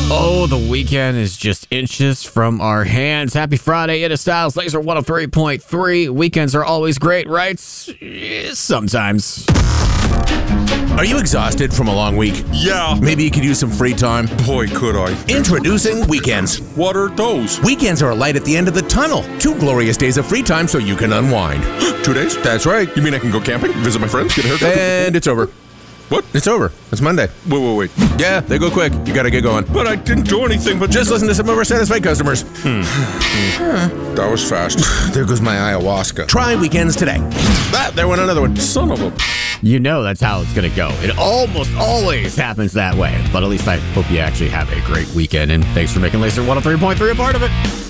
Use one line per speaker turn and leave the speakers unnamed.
Oh, the weekend is just inches from our hands. Happy Friday, it is Styles Laser 103.3. Weekends are always great, right? Sometimes.
Are you exhausted from a long week?
Yeah.
Maybe you could use some free time.
Boy, could I.
Introducing Weekends.
What are those?
Weekends are a light at the end of the tunnel. 2 glorious days of free time so you can unwind.
2 days?
That's right.
You mean I can go camping, visit my friends, get a haircut?
And it's over.
What?
It's over. It's Monday.
Wait.
Yeah, they go quick. You gotta get going.
But I didn't do anything but...
Just listen to some of our satisfied customers.
That was fast.
There goes my ayahuasca. Try Weekends today. There went another one.
Son of a...
You know that's how it's going to go. It almost always happens that way. But at least I hope you actually have a great weekend. And thanks for making Laser 103.3 a part of it.